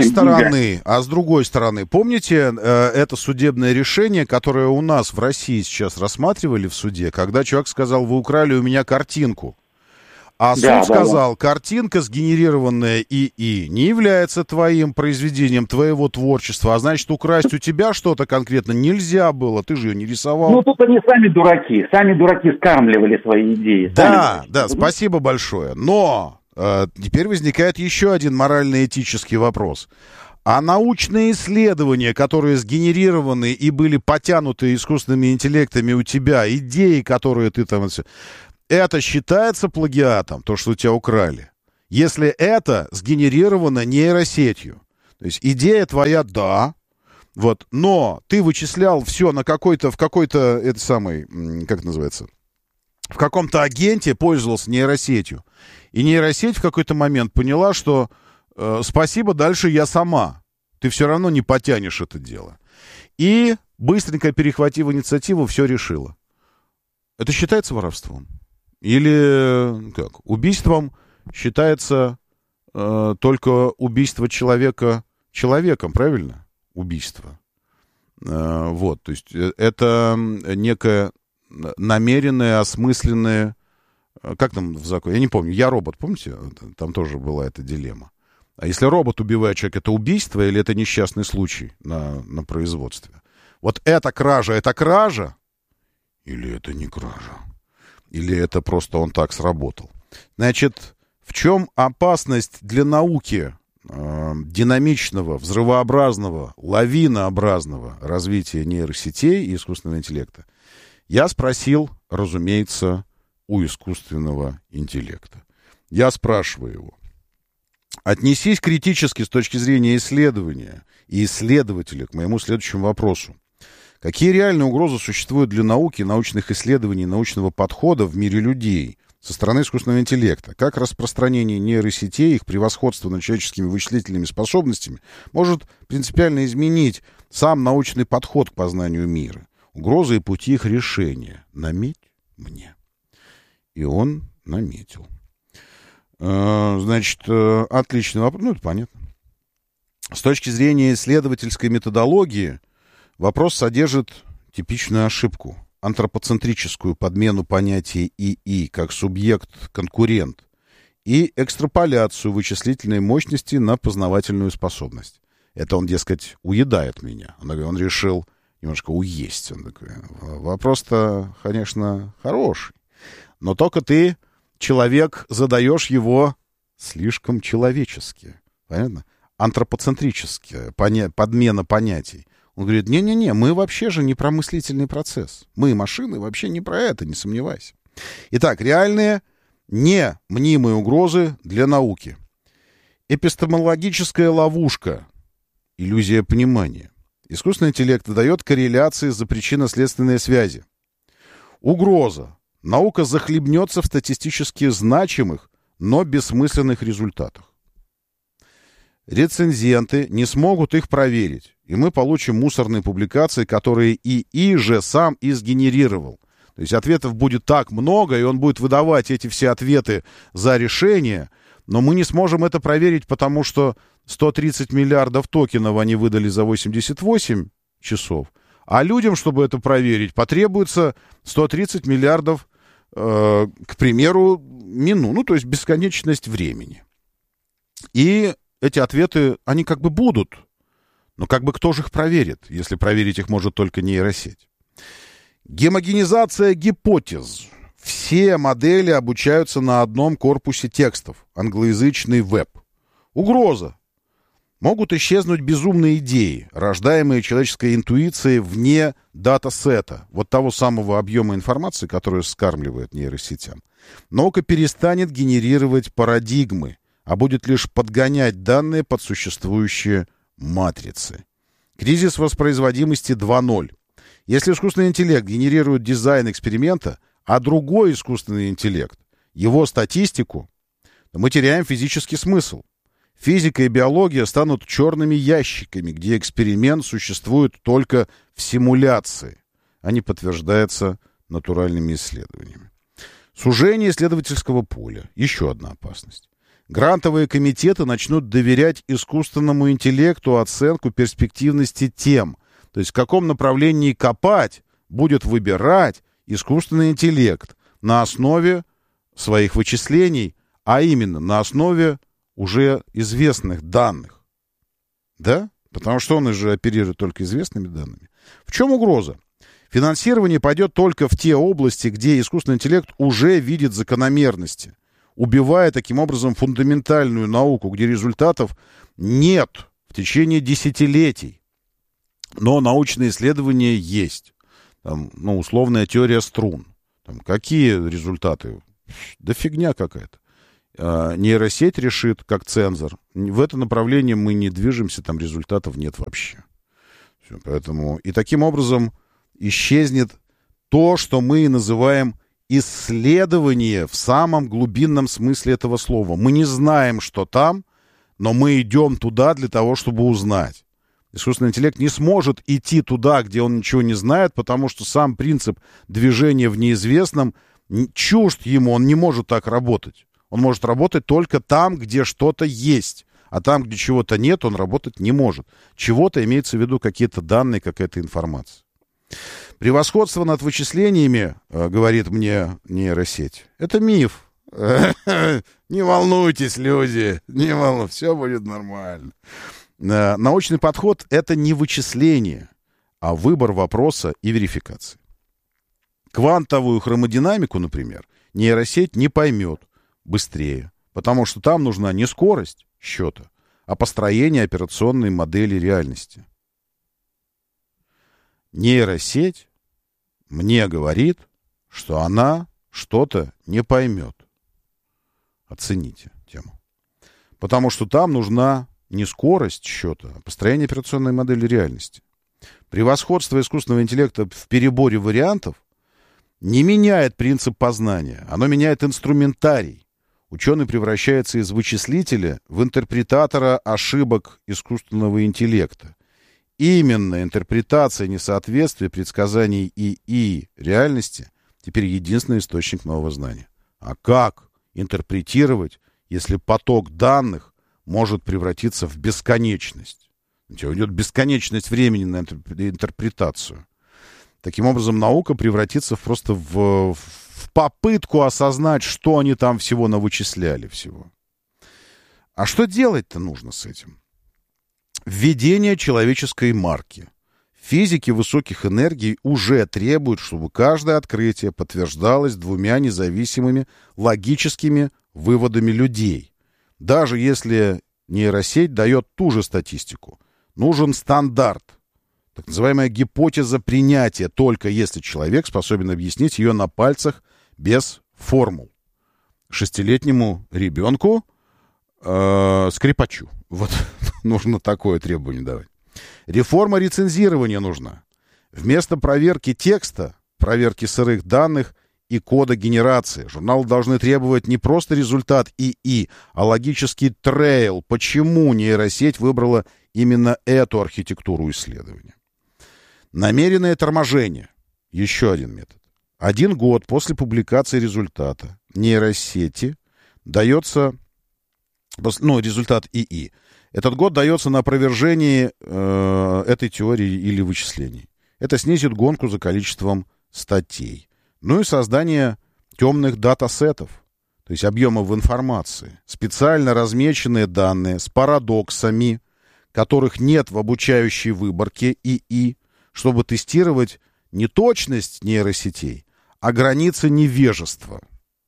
другой стороны, помните это судебное решение, которое у нас в России сейчас рассматривали в суде, когда человек сказал, вы украли у меня картинку. А суд сказал, картинка, сгенерированная ИИ, не является твоим произведением, твоего творчества, а значит, украсть у тебя что-то конкретно нельзя было, ты же ее не рисовал. Ну, тут они сами дураки скармливали свои идеи. Да, спасибо большое. Но теперь возникает еще один морально-этический вопрос. А научные исследования, которые сгенерированы и были потянуты искусственными интеллектами у тебя, идеи, которые ты там... Это считается плагиатом, то, что у тебя украли. Если это сгенерировано нейросетью. То есть идея твоя, да, вот, но ты вычислял все на в какой-то, это самый, как это называется, в каком-то агенте пользовался нейросетью. И нейросеть в какой-то момент поняла, что спасибо, дальше я сама. Ты все равно не потянешь это дело. И, быстренько перехватив инициативу, все решила. Это считается воровством? Или как? Убийством считается только убийство человека человеком, правильно? Убийство. Вот, то есть это некое намеренное, осмысленное... Как там в законе? Я не помню. «Я робот», помните? Там тоже была эта дилемма. А если робот убивает человека, это убийство или это несчастный случай на производстве? Вот эта кража или это не кража? Или это просто он так сработал? Значит, в чем опасность для науки динамичного, взрывообразного, лавинообразного развития нейросетей и искусственного интеллекта? Я спросил, разумеется, у искусственного интеллекта. Я спрашиваю его. Отнесись критически с точки зрения исследования и исследователя к моему следующему вопросу. Какие реальные угрозы существуют для науки, научных исследований, научного подхода в мире людей со стороны искусственного интеллекта? Как распространение нейросетей, их превосходство над человеческими вычислительными способностями может принципиально изменить сам научный подход к познанию мира? Угрозы и пути их решения. Наметь мне. И он наметил. Значит, отличный вопрос. Ну, это понятно. С точки зрения исследовательской методологии вопрос содержит типичную ошибку. Антропоцентрическую подмену понятия ИИ как субъект-конкурент и экстраполяцию вычислительной мощности на познавательную способность. Это он, дескать, уедает меня. Он решил немножко уесть. Он такой, вопрос-то, конечно, хороший. Но только ты, человек, задаешь его слишком человечески. Понятно? Антропоцентрически, подмена понятий. Он говорит, не-не-не, мы вообще же не про мыслительный процесс. Мы, машины, вообще не про это, не сомневайся. Итак, реальные, не мнимые угрозы для науки. Эпистемологическая ловушка. Иллюзия понимания. Искусственный интеллект дает корреляции за причинно-следственные связи. Угроза. Наука захлебнется в статистически значимых, но бессмысленных результатах. Рецензенты не смогут их проверить, и мы получим мусорные публикации, которые ИИ же сам и сгенерировал. То есть ответов будет так много, и он будет выдавать эти все ответы за решение, но мы не сможем это проверить, потому что 130 миллиардов токенов они выдали за 88 часов, а людям, чтобы это проверить, потребуется 130 миллиардов, к примеру, минут, ну, то есть бесконечность времени. И эти ответы, они как бы будут, но как бы кто же их проверит, если проверить их может только нейросеть? Гомогенизация гипотез. Все модели обучаются на одном корпусе текстов. Англоязычный веб. Угроза. Могут исчезнуть безумные идеи, рождаемые человеческой интуицией вне датасета, вот того самого объема информации, которую скармливает нейросетям. Наука перестанет генерировать парадигмы, а будет лишь подгонять данные под существующие матрицы. Кризис воспроизводимости 2.0. Если искусственный интеллект генерирует дизайн эксперимента, а другой искусственный интеллект его статистику, то мы теряем физический смысл. Физика и биология станут черными ящиками, где эксперимент существует только в симуляции, а не подтверждается натуральными исследованиями. Сужение исследовательского поля. Еще одна опасность. Грантовые комитеты начнут доверять искусственному интеллекту оценку перспективности тем, то есть в каком направлении копать будет выбирать искусственный интеллект на основе своих вычислений, а именно на основе уже известных данных. Да? Потому что он же оперирует только известными данными. В чем угроза? Финансирование пойдет только в те области, где искусственный интеллект уже видит закономерности, убивая таким образом фундаментальную науку, где результатов нет в течение десятилетий. Но научные исследования есть. Там, условная теория струн. Там, какие результаты? Да фигня какая-то. Нейросеть решит, как цензор. В это направление мы не движемся, там результатов нет вообще. Все, поэтому... И таким образом исчезнет то, что мы называем исследование в самом глубинном смысле этого слова. Мы не знаем, что там, но мы идем туда для того, чтобы узнать. Искусственный интеллект не сможет идти туда, где он ничего не знает, потому что сам принцип движения в неизвестном чужд ему, он не может так работать. Он может работать только там, где что-то есть. А там, где чего-то нет, он работать не может. Чего-то имеется в виду какие-то данные, какая-то информация. Превосходство над вычислениями, говорит мне нейросеть, это миф. Не волнуйтесь, люди, не волнуйтесь, все будет нормально. Научный подход — это не вычисление, а выбор вопроса и верификация. Квантовую хромодинамику, например, нейросеть не поймет быстрее, потому что там нужна не скорость счета, а построение операционной модели реальности. Нейросеть мне говорит, что она что-то не поймет. Оцените тему. Потому что там нужна не скорость счета, а построение операционной модели реальности. Превосходство искусственного интеллекта в переборе вариантов не меняет принцип познания, оно меняет инструментарий. Ученый превращается из вычислителя в интерпретатора ошибок искусственного интеллекта. Именно интерпретация несоответствия предсказаний ИИ реальности теперь единственный источник нового знания. А как интерпретировать, если поток данных может превратиться в бесконечность? Уйдет бесконечность времени на интерпретацию. Таким образом, наука превратится просто в попытку осознать, что они там всего навычисляли всего. А что делать-то нужно с этим? Введение человеческой марки. Физики высоких энергий уже требуют, чтобы каждое открытие подтверждалось двумя независимыми логическими выводами людей. Даже если нейросеть дает ту же статистику, нужен стандарт. Так называемая гипотеза принятия, только если человек способен объяснить ее на пальцах без формул. 6-летнему ребенку, скрипачу. Вот нужно такое требование давать. Реформа рецензирования нужна. Вместо проверки текста, проверки сырых данных и кода генерации, журналы должны требовать не просто результат ИИ, а логический трейл, почему нейросеть выбрала именно эту архитектуру исследования. Намеренное торможение. Еще один метод. 1 год после публикации результата нейросети дается, результат ИИ. Этот год дается на опровержение этой теории или вычислений. Это снизит гонку за количеством статей. Ну и создание темных датасетов, то есть объемов информации. Специально размеченные данные с парадоксами, которых нет в обучающей выборке ИИ, чтобы тестировать не точность нейросетей, а границы невежества.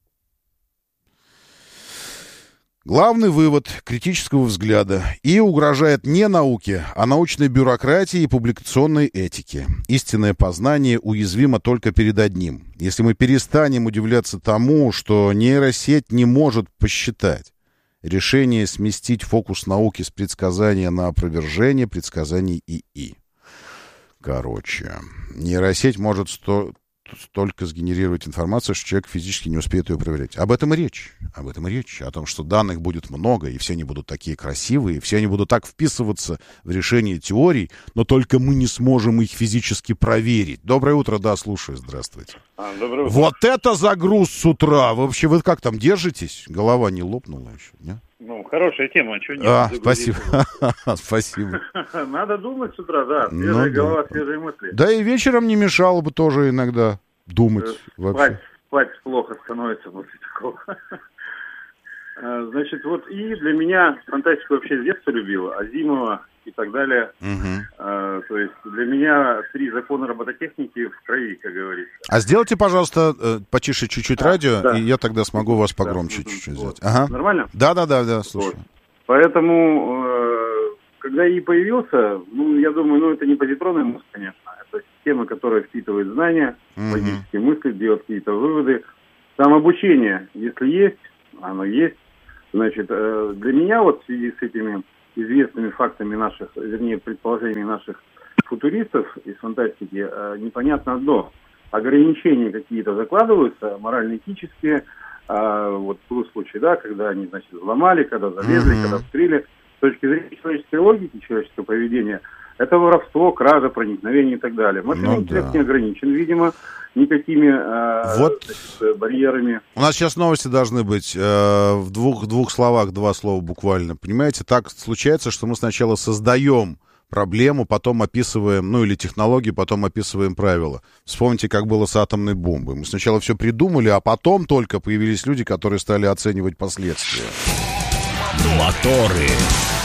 Главный вывод критического взгляда ИИ угрожает не науке, а научной бюрократии и публикационной этике. Истинное познание уязвимо только перед одним. Если мы перестанем удивляться тому, что нейросеть не может посчитать, решение сместить фокус науки с предсказания на опровержение предсказаний ИИ. Короче, нейросеть может столько сгенерировать информацию, что человек физически не успеет ее проверять. Об этом и речь. Об этом и речь. О том, что данных будет много, и все они будут такие красивые, и все они будут так вписываться в решение теорий, но только мы не сможем их физически проверить. Доброе утро, да, слушаю, здравствуйте. Доброе утро. Вот это загруз с утра! Вообще, вы как там, держитесь? Голова не лопнула еще, нет? Хорошая тема, а чего нет? Спасибо. Спасибо. Надо думать с утра, да. Свежая голова, свежие мысли. Да и вечером не мешало бы тоже иногда думать. Спать плохо становится после такого. Значит, и для меня фантастику вообще с детства любила, Азимова и так далее. То есть для меня 3 закона робототехники в крови, как говорится. А сделайте, пожалуйста, потише чуть-чуть радио, и я тогда смогу вас погромче чуть-чуть взять. Ага. Нормально? Да, слушаю. Поэтому, когда ИИ появился, я думаю, это не позитронный мозг, конечно. Это система, которая впитывает знания, логические мысли, делает какие-то выводы. Самообучение, если есть, оно есть. Значит, для меня в связи с этими известными фактами наших, предположениями наших футуристов из фантастики, непонятно одно. Ограничения какие-то закладываются, морально-этические, в том случае, когда они, взломали, когда залезли, когда вскрыли. С точки зрения человеческой логики, человеческого поведения, это воровство, кража, проникновение и так далее. Машинный интеллект не ограничен, видимо, никакими барьерами. У нас сейчас новости должны быть в двух словах, 2 слова буквально. Понимаете, так случается, что мы сначала создаем проблему, потом описываем, или технологии, потом описываем правила. Вспомните, как было с атомной бомбой. Мы сначала все придумали, а потом только появились люди, которые стали оценивать последствия. Моторы.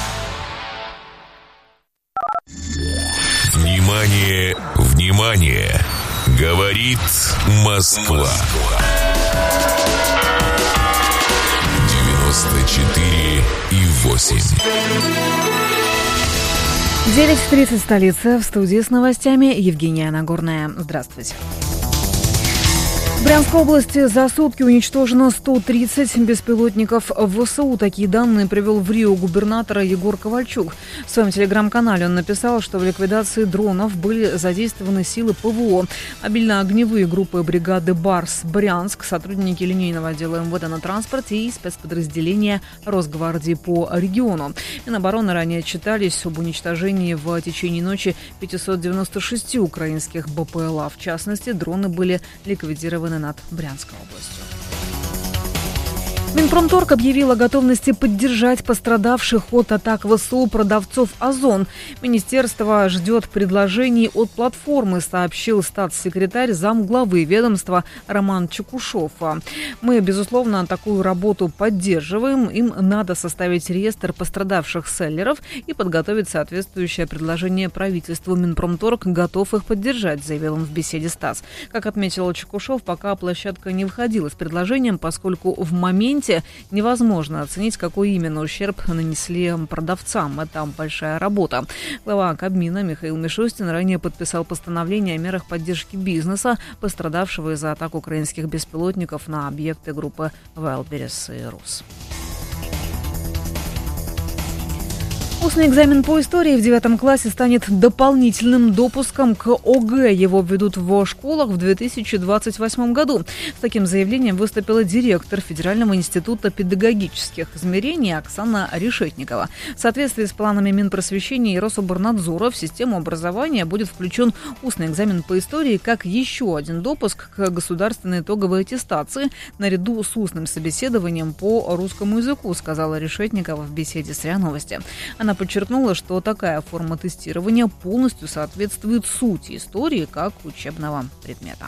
Внимание, внимание! Говорит Москва. 94,8. 9:30 столица. В студии с новостями Евгения Нагорная. Здравствуйте. В Брянской области за сутки уничтожено 130 беспилотников ВСУ. Такие данные привел в Рио губернатор Егор Ковальчук. В своем телеграм-канале он написал, что в ликвидации дронов были задействованы силы ПВО, мобильно-огневые группы бригады «Барс» Брянск, сотрудники линейного отдела МВД на транспорте и спецподразделения Росгвардии по региону. Минобороны ранее отчитались об уничтожении в течение ночи 596 украинских БПЛА. В частности, дроны были ликвидированы над Брянской областью. Минпромторг объявил о готовности поддержать пострадавших от атак ВСУ продавцов «Озон». Министерство ждет предложений от платформы, сообщил статс-секретарь замглавы ведомства Роман Чекушев. Мы, безусловно, такую работу поддерживаем. Им надо составить реестр пострадавших селлеров и подготовить соответствующее предложение правительству. Минпромторг готов их поддержать, заявил он в беседе с ТАСС. Как отметил Чекушев, пока площадка не выходила с предложением, поскольку в моменте невозможно оценить, какой именно ущерб нанесли продавцам. Это большая работа. Глава Кабмина Михаил Мишустин ранее подписал постановление о мерах поддержки бизнеса, пострадавшего из-за атак украинских беспилотников на объекты группы Wildberries и РУС. Устный экзамен по истории в 9 классе станет дополнительным допуском к ОГЭ. Его введут в школах в 2028 году. С таким заявлением выступила директор Федерального института педагогических измерений Оксана Решетникова. В соответствии с планами Минпросвещения и Рособорнадзора в систему образования будет включен устный экзамен по истории как еще один допуск к государственной итоговой аттестации наряду с устным собеседованием по русскому языку, сказала Решетникова в беседе с РИА Новости. Она подчеркнула, что такая форма тестирования полностью соответствует сути истории как учебного предмета.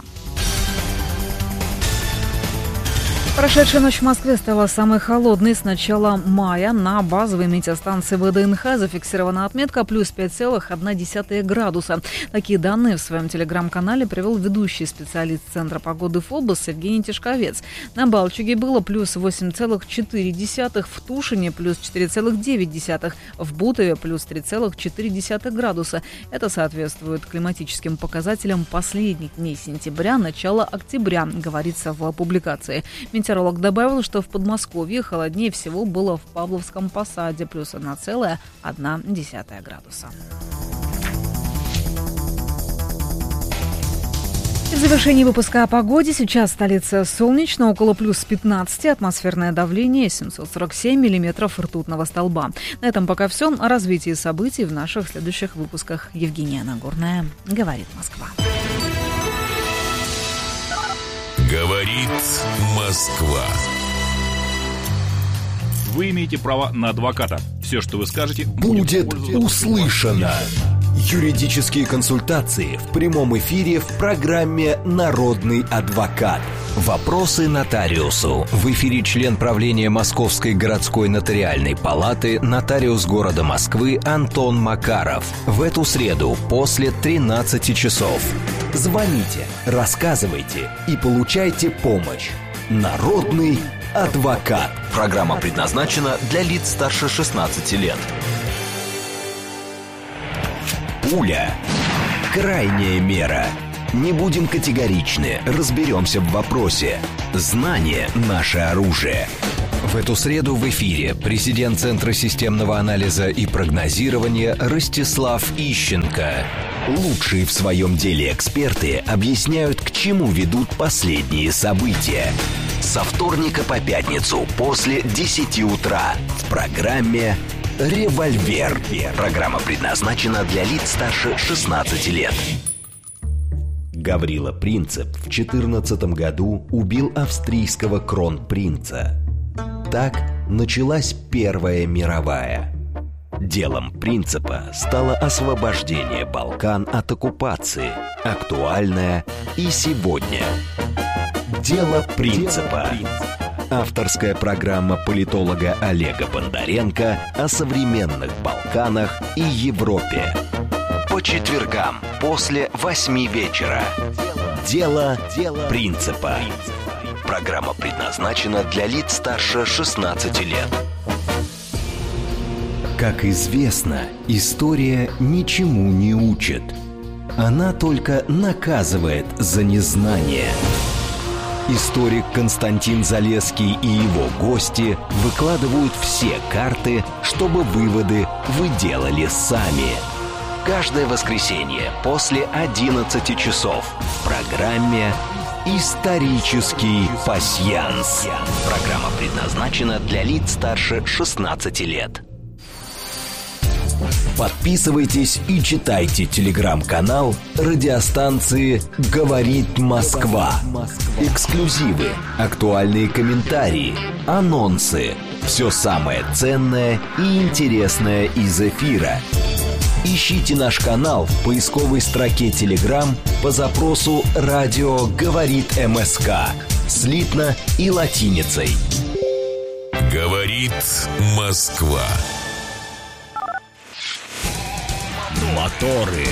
Прошедшая ночь в Москве стала самой холодной с начала мая. На базовой метеостанции ВДНХ зафиксирована отметка плюс 5,1 градуса. Такие данные в своем телеграм-канале привел ведущий специалист Центра погоды ФОБОС Евгений Тишковец. На Балчуге было плюс 8,4, в Тушине плюс 4,9, в Бутове плюс 3,4 градуса. Это соответствует климатическим показателям последних дней сентября, начала октября, говорится в публикации. Метеоролог добавил, что в Подмосковье холоднее всего было в Павловском посаде, плюс 1,1 градуса. В завершении выпуска о погоде. Сейчас столица солнечно, около плюс 15, атмосферное давление 747 миллиметров ртутного столба. На этом пока все. О развитии событий в наших следующих выпусках. Евгения Нагорная, говорит Москва. Говорит Москва. Вы имеете право на адвоката. Все, что вы скажете, будет услышано. Юридические консультации в прямом эфире в программе «Народный адвокат». Вопросы нотариусу. В эфире член правления Московской городской нотариальной палаты, нотариус города Москвы Антон Макаров. В эту среду после 13 часов. Звоните, рассказывайте и получайте помощь. Народный адвокат. Программа предназначена для лиц старше 16 лет. Пуля – крайняя мера. Не будем категоричны, разберемся в вопросе. Знание – наше оружие. В эту среду в эфире президент Центра системного анализа и прогнозирования Ростислав Ищенко. Лучшие в своем деле эксперты объясняют, к чему ведут последние события. Со вторника по пятницу после 10 утра в программе «Револьвер». Программа предназначена для лиц старше 16 лет. Гаврила Принцип в 14 году убил австрийского кронпринца. Так началась Первая мировая. Делом Принципа стало освобождение Балкан от оккупации, актуальное и сегодня. Дело Принципа. Авторская программа политолога Олега Бондаренко о современных Балканах и Европе. По четвергам после 8 вечера. Дело Принципа. Программа предназначена для лиц старше 16 лет. Как известно, история ничему не учит. Она только наказывает за незнание. Историк Константин Залесский и его гости выкладывают все карты, чтобы выводы вы делали сами. Каждое воскресенье после 11 часов в программе «Исторический пасьянс». Программа предназначена для лиц старше 16 лет. Подписывайтесь и читайте телеграм-канал радиостанции «Говорит Москва». Эксклюзивы, актуальные комментарии, анонсы. Все самое ценное и интересное из эфира. Ищите наш канал в поисковой строке Telegram по запросу «Радио говорит МСК» слитно и латиницей. Говорит Москва. Моторы.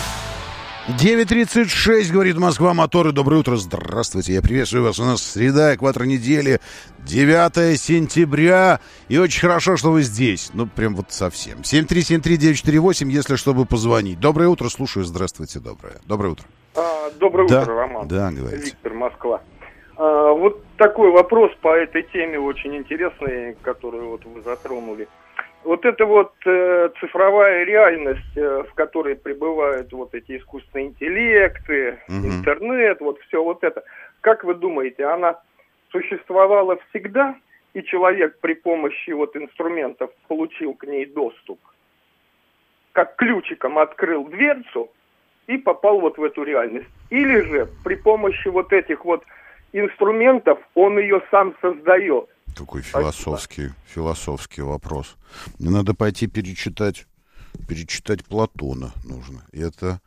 9:36, говорит Москва, моторы. Доброе утро, здравствуйте, я приветствую вас. У нас среда, экватор недели, 9 сентября. И очень хорошо, что вы здесь. Ну, прям вот совсем. 7373948, если чтобы позвонить. Доброе утро, слушаю, здравствуйте, доброе утро. Доброе утро, Роман. Да, говорите. Виктор, Москва. Вот такой вопрос по этой теме очень интересный, которую вот вы затронули. Вот это вот цифровая реальность, в которой пребывают вот эти искусственные интеллекты, интернет, вот все вот это. Как вы думаете, она существовала всегда, и человек при помощи вот инструментов получил к ней доступ? Как ключиком открыл дверцу и попал вот в эту реальность? Или же при помощи вот этих вот инструментов он ее сам создает? Какой философский вопрос. Мне надо пойти перечитать Платона нужно. И это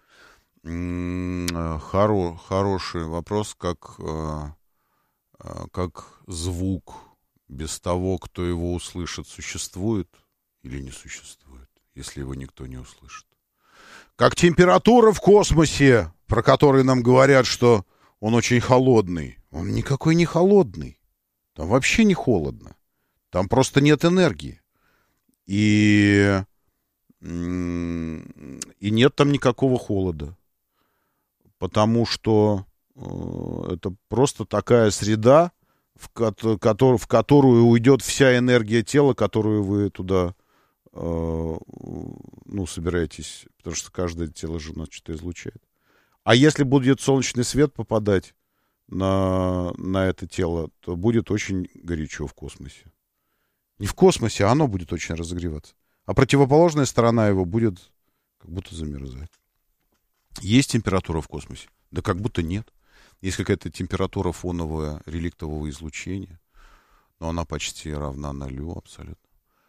хороший вопрос, как звук без того, кто его услышит, существует или не существует, если его никто не услышит. Как температура в космосе, про который нам говорят, что он очень холодный. Он никакой не холодный. Там вообще не холодно. Там просто нет энергии. И нет там никакого холода. Потому что это просто такая среда, в которую уйдет вся энергия тела, которую вы туда собираетесь. Потому что каждое тело же что-то излучает. А если будет солнечный свет попадать на это тело, то будет очень горячо в космосе. Не в космосе, а оно будет очень разогреваться. А противоположная сторона его будет как будто замерзать. Есть температура в космосе? Да как будто нет. Есть какая-то температура фонового реликтового излучения, но она почти равна нулю абсолютно.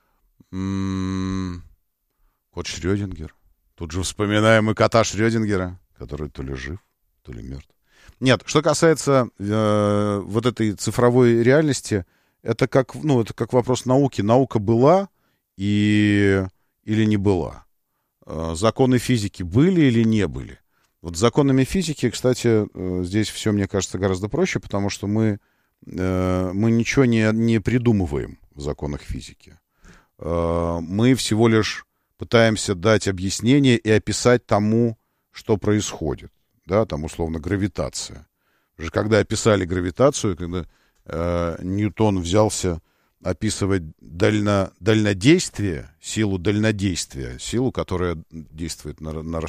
Кот Шрёдингер. Тут же вспоминаем и кота Шрёдингера, который то ли жив, то ли мертв. Нет, что касается вот этой цифровой реальности, это как вопрос науки. Наука была или не была? Законы физики были или не были? Вот с законами физики, кстати, здесь все, мне кажется, гораздо проще, потому что мы ничего не придумываем в законах физики. Мы всего лишь пытаемся дать объяснение и описать тому, что происходит. Да, там, условно, гравитация. Уже когда описали гравитацию, когда Ньютон взялся описывать дальнодействие, силу дальнодействия, силу, которая действует на